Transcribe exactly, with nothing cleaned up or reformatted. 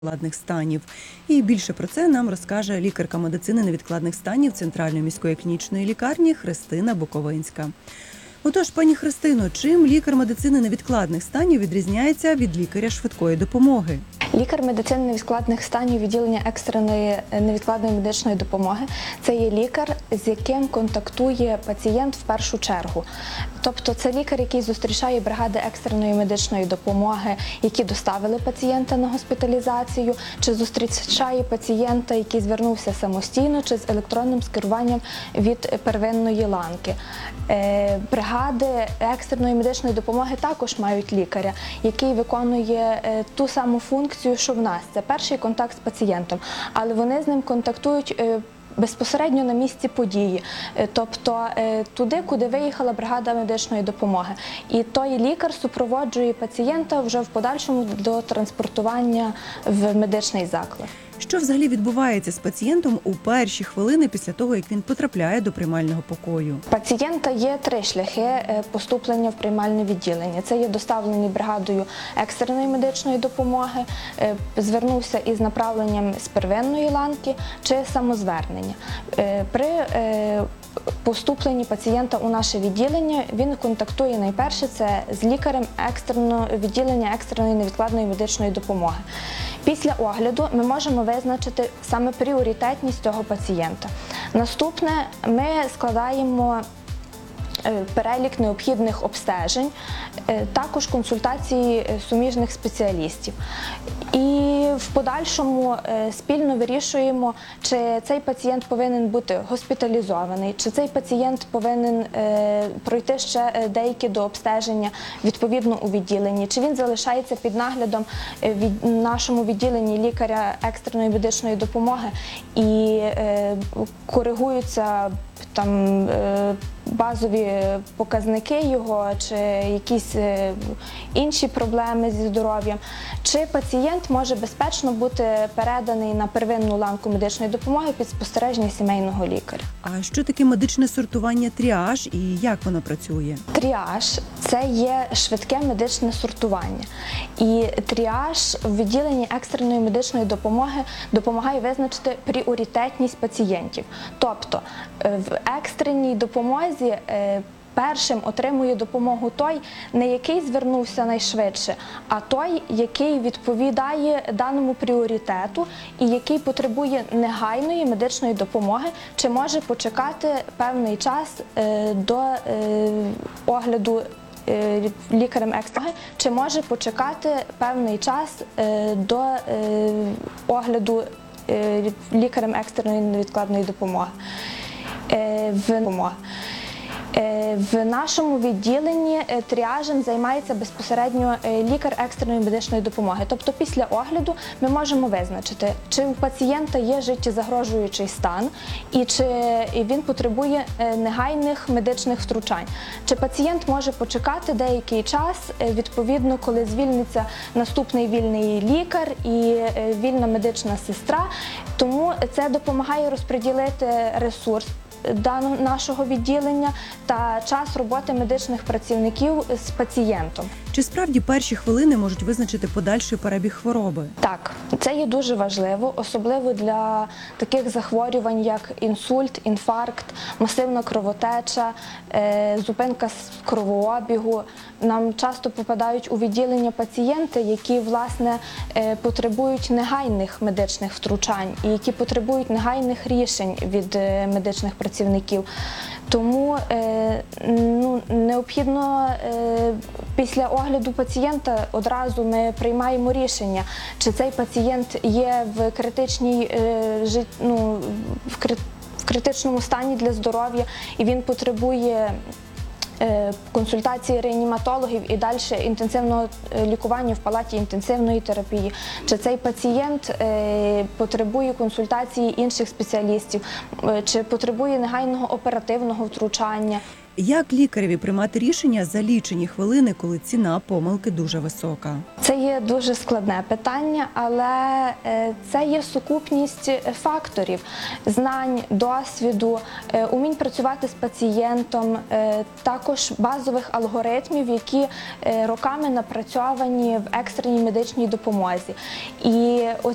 невідкладних станів. І більше про це нам розкаже лікарка медицини невідкладних станів Центральної міської клінічної лікарні Христина Буковинська. Отож, пані Христино, чим лікар медицини невідкладних станів відрізняється від лікаря швидкої допомоги? Лікар медицини невідкладних станів відділення екстреної невідкладної медичної допомоги – це є лікар, з яким контактує пацієнт в першу чергу. Тобто це лікар, який зустрічає бригади екстреної медичної допомоги, які доставили пацієнта на госпіталізацію, чи зустрічає пацієнта, який звернувся самостійно, чи з електронним скеруванням від первинної ланки. Бригади екстреної медичної допомоги також мають лікаря, який виконує ту саму функцію, що в нас. Це перший контакт з пацієнтом, але вони з ним контактують безпосередньо на місці події, тобто туди, куди виїхала бригада медичної допомоги. І той лікар супроводжує пацієнта вже в подальшому до транспортування в медичний заклад. Що взагалі відбувається з пацієнтом у перші хвилини після того, як він потрапляє до приймального покою? Пацієнта є три шляхи поступлення в приймальне відділення. Це є доставлений бригадою екстреної медичної допомоги, звернувся із направленням з первинної ланки чи самозвернення. При поступленні пацієнта у наше відділення він контактує найперше це з лікарем екстреного відділення екстреної невідкладної медичної допомоги. Після огляду ми можемо визначити саме пріоритетність цього пацієнта. Наступне, ми складаємо перелік необхідних обстежень, також консультації суміжних спеціалістів. І в подальшому спільно вирішуємо, чи цей пацієнт повинен бути госпіталізований, чи цей пацієнт повинен пройти ще деякі дообстеження відповідно у відділенні, чи він залишається під наглядом в нашому відділенні лікаря екстреної медичної допомоги і коригуються там базові показники його, чи якісь інші проблеми зі здоров'ям, чи пацієнт може безпечно бути переданий на первинну ланку медичної допомоги під спостереження сімейного лікаря. А що таке медичне сортування тріаж і як воно працює? Тріаж – це є швидке медичне сортування. І тріаж в відділенні екстреної медичної допомоги допомагає визначити пріоритетність пацієнтів. Тобто в екстреній допомозі першим отримує допомогу той, не який звернувся найшвидше, а той, який відповідає даному пріоритету і який потребує негайної медичної допомоги, чи може почекати певний час до огляду лікарем екстреної, чи може почекати певний час до огляду лікарем екстреної невідкладної допомоги. В нашому відділенні тріажем займається безпосередньо лікар екстреної медичної допомоги. Тобто після огляду ми можемо визначити, чи у пацієнта є життєзагрожуючий стан і чи він потребує негайних медичних втручань. Чи пацієнт може почекати деякий час, відповідно, коли звільниться наступний вільний лікар і вільна медична сестра. Тому це допомагає розподілити ресурс нашого відділення та час роботи медичних працівників з пацієнтом. Чи справді перші хвилини можуть визначити подальший перебіг хвороби? Так, це є дуже важливо, особливо для таких захворювань, як інсульт, інфаркт, масивна кровотеча, зупинка кровообігу. Нам часто попадають у відділення пацієнти, які, власне, потребують негайних медичних втручань і які потребують негайних рішень від медичних працівників. Тому ну, необхідно після огляду пацієнта одразу ми приймаємо рішення, чи цей пацієнт є в критичній, ну, в критичному стані для здоров'я і він потребує консультації реаніматологів і далі інтенсивного лікування в палаті інтенсивної терапії. Чи цей пацієнт потребує консультації інших спеціалістів, чи потребує негайного оперативного втручання. Як лікареві приймати рішення за лічені хвилини, коли ціна помилки дуже висока? Це є дуже складне питання, але це є сукупність факторів – знань, досвіду, умінь працювати з пацієнтом, також базових алгоритмів, які роками напрацьовані в екстреній медичній допомозі. І